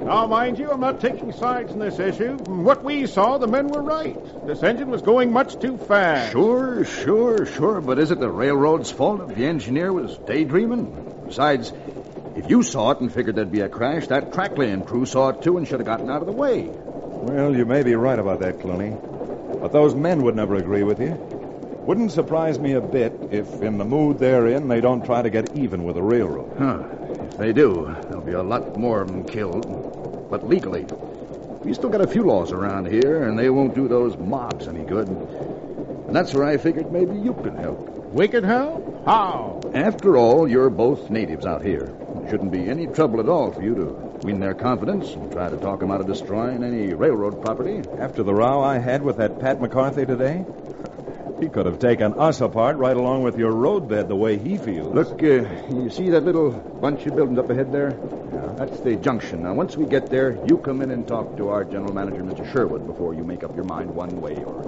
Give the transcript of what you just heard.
Now, mind you, I'm not taking sides in this issue. From what we saw, the men were right. This engine was going much too fast. Sure. But is it the railroad's fault if the engineer was daydreaming? Besides, if you saw it and figured there'd be a crash, that track laying crew saw it too and should have gotten out of the way. Well, you may be right about that, Clooney. But those men would never agree with you. Wouldn't surprise me a bit if, in the mood they're in, they don't try to get even with the railroad. If they do, there'll be a lot more of them killed. But legally, we still got a few laws around here, and they won't do those mobs any good. And that's where I figured maybe you could help. We could help? How? After all, you're both natives out here. It shouldn't be any trouble at all for you to win their confidence and try to talk them out of destroying any railroad property. After the row I had with that Pat McCarthy today, he could have taken us apart right along with your roadbed the way he feels. Look, you see that little bunch of buildings up ahead there? Yeah. That's the junction. Now, once we get there, you come in and talk to our general manager, Mr. Sherwood, before you make up your mind one way or